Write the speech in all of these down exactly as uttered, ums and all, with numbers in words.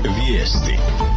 Vijesti.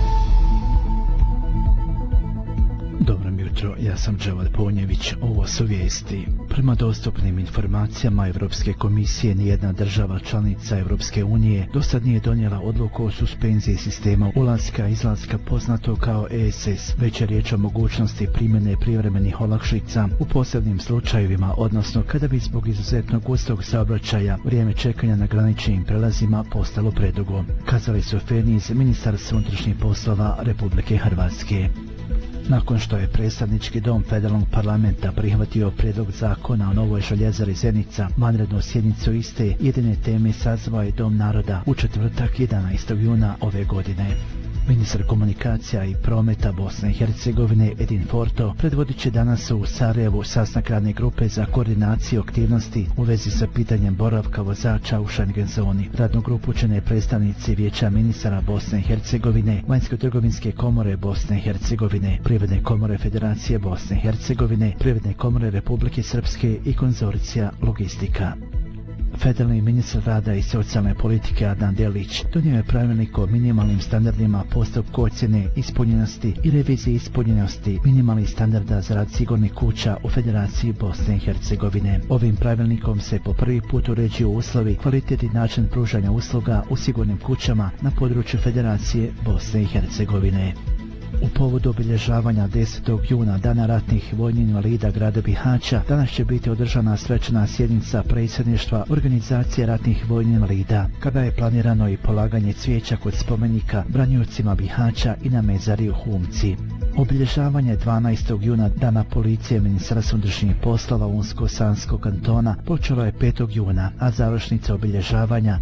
Dobro mi jutro, ja sam Dževad Ponjević, ovo su vijesti. Prema dostupnim informacijama Europske komisije, nijedna država članica Europske unije dosad nije donijela odluku o suspenziji sistema ulaska i izlaska poznato kao E S S, već je riječ o mogućnosti primjene privremenih olakšica u posebnim slučajevima, odnosno kada bi zbog izuzetno gustog saobraćaja vrijeme čekanja na graničnim prelazima postalo predugo, kazali su Feni iz Ministarstva unutrašnjih poslova Republike Hrvatske. Nakon što je predstavnički dom federalnog parlamenta prihvatio prijedlog zakona o novoj željezari Zenica, vanrednu sjednicu iste jedine teme sazvao je Dom naroda u četvrtak jedanaestog juna ove godine. Ministar komunikacija i prometa Bosne i Hercegovine Edin Forto predvodit će danas u Sarajevu sastanak radne grupe za koordinaciju aktivnosti u vezi sa pitanjem boravka vozača u Schengen zoni. Radnu grupu čine predstavnici Vijeća ministara Bosne i Hercegovine, Vanjsko-trgovinske komore Bosne i Hercegovine, Privredne komore Federacije Bosne i Hercegovine, Privredne komore Republike Srpske i konzorcija Logistika. Federalni ministar rada i socijalne politike Adnan Delić donio je pravilnik o minimalnim standardima postupku ocjene ispunjenosti i revizije ispunjenosti minimalnih standarda za rad sigurnih kuća u Federaciji Bosne i Hercegovine. Ovim pravilnikom se po prvi put uređuju uslovi, kvalitet i način pružanja usluga u sigurnim kućama na području Federacije Bosne i Hercegovine. U povodu obilježavanja desetog juna Dana ratnih vojnih invalida grada Bihaća, danas će biti održana svečana sjednica predsjedništva Organizacije ratnih vojnih invalida, kada je planirano i polaganje cvijeća kod spomenika branjivcima Bihaća i na mezari u Humci. Obilježavanje dvanaestog juna Dana policije Ministarstva unutrašnjih poslova Unsko-Sanskog kantona počelo je petog juna, a završnica obilježavanja